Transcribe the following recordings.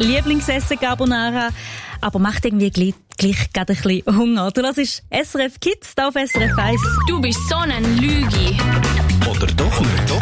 Lieblingsessen Carbonara, aber macht irgendwie gleich gerade ein bisschen Hunger. Du hörst SRF Kids hier auf SRF 1. Du bist so ein Lügi. Oder doch nicht?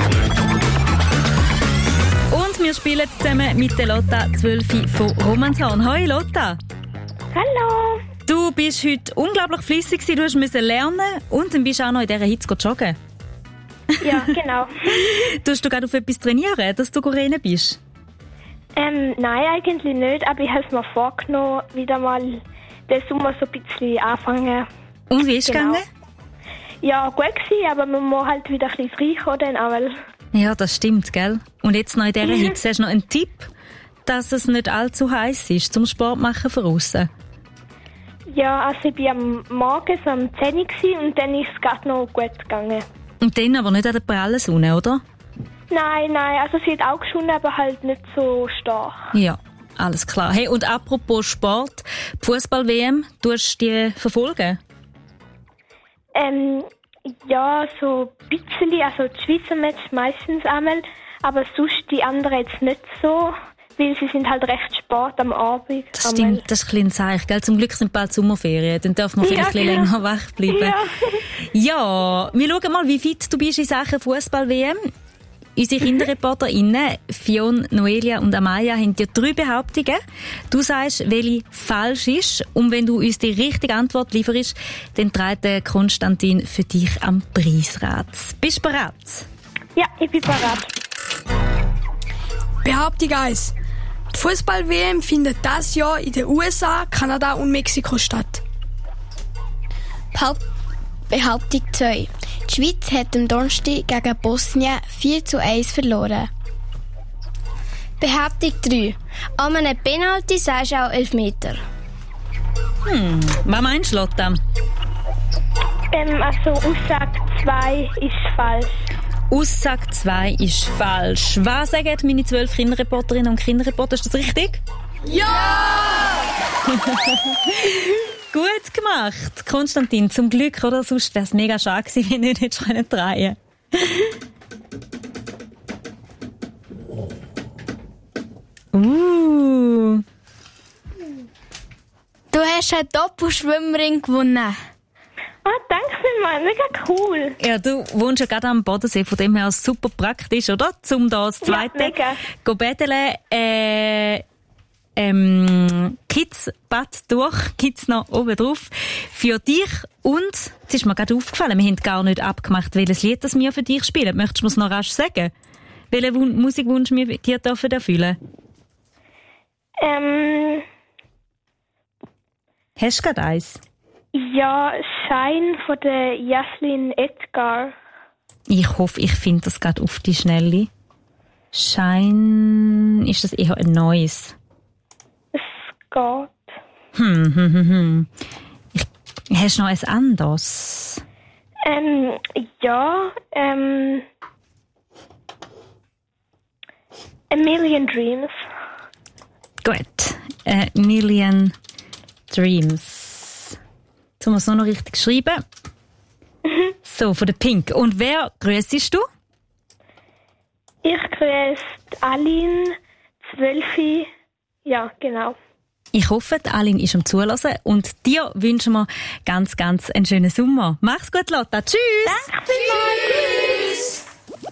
Und wir spielen zusammen mit der Lotta 12 von Romanshorn. Hoi Lotta. Hallo. Du bist heute unglaublich fleissig gewesen. Du musst lernen und dann bist du auch noch in dieser Hitze joggen. Ja, genau. Tust du gerade auf etwas trainieren, dass du rennen bist? Nein, eigentlich nicht, aber ich habe es mir vorgenommen, wieder mal den Sommer so ein bisschen anfangen. Und wie ist es gegangen? Ja, gut gewesen, aber man muss halt wieder ein bisschen reinkommen dann auch, weil... Ja, das stimmt, gell? Und jetzt noch in dieser Hitze, hast du noch einen Tipp, dass es nicht allzu heiß ist zum Sport machen von aussen? Ja, also ich war am Morgen so um 10 Uhr und dann ist es gerade noch gut gegangen. Und dann aber nicht an der prallen Sonne, oder? Nein, also sie hat auch geschonnen, aber halt nicht so stark. Ja, alles klar. Hey, und apropos Sport, Fußball-WM, tust du die verfolgen? Ja, so ein bisschen, also die Schweizer Match meistens einmal, aber sonst die anderen jetzt nicht so, weil sie sind halt recht spät am Abend. Das stimmt, das ist ein kleines Zeichen, gell? Zum Glück sind bald Sommerferien, dann darf man vielleicht ein bisschen länger wach bleiben. Ja, wir schauen mal, wie fit du bist in Sachen Fußball-WM. Unsere Kinderreporterinnen Fionn, Noelia und Amaya haben dir 3 Behauptungen. Du sagst, welche falsch ist. Und wenn du uns die richtige Antwort lieferst, dann trägt der Konstantin für dich am Preisrad. Bist du bereit? Ja, ich bin bereit. Behauptung 1. Die Fußball-WM findet dieses Jahr in den USA, Kanada und Mexiko statt. Behauptung 2. Die Schweiz hat am Donnerstag gegen Bosnien 4:1 verloren. Behauptung 3. An einem Penalty sagst du auch 11 Meter. Was meinst du, Lotta? Also Aussage 2 ist falsch. Aussage 2 ist falsch. Was sagen meine 12 Kinderreporterinnen und Kinderreporter? Ist das richtig? Ja! Gut gemacht, Konstantin. Zum Glück, oder? Sonst wäre es mega schade gewesen, wenn du nicht drehen können. Du hast einen Doppelschwimmring gewonnen. Ah, danke vielmals, mega cool. Ja, du wohnst ja gerade am Bodensee, von dem her super praktisch, oder? Um da das zweite go betteln. Kids-Bad durch, gibt's noch oben drauf. Für dich und, es ist mir gerade aufgefallen, wir haben gar nicht abgemacht, welches Lied das wir für dich spielen. Möchtest du mir es noch rasch sagen? Welchen Musikwunsch wir dir dürfen erfüllen? Hast du gerade eins? Ja, Shine von der Jaslyn Edgar. Ich hoffe, ich finde das gerade auf die Schnelle. Shine, ist das eher ein neues? Es geht. Hast du noch ein anderes? Ja, A Million Dreams. Gut. A Million Dreams. Jetzt haben wir es noch richtig geschrieben. So, von der Pink. Und wer grüßest du? Ich grüße Aline, 12. Ja, genau. Ich hoffe, Aline ist am Zuhören und dir wünschen wir ganz, ganz einen schönen Sommer. Mach's gut, Lotta. Tschüss! Danke vielmals!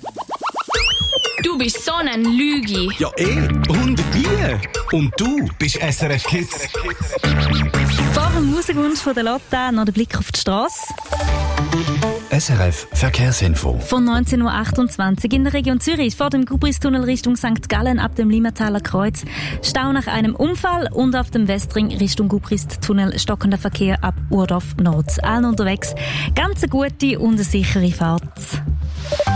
Du bist so ein Lügi. Ja, und wie? Und du bist SRF Kids. Vor dem Musikwunsch von der Lotta noch der Blick auf die Strasse. SRF Verkehrsinfo. Von 19.28 Uhr in der Region Zürich vor dem Gubristunnel Richtung St. Gallen ab dem Limataler Kreuz. Stau nach einem Unfall und auf dem Westring Richtung Gubristunnel stockender Verkehr ab Urdorf Nord. Allen unterwegs. Ganz eine gute und eine sichere Fahrt.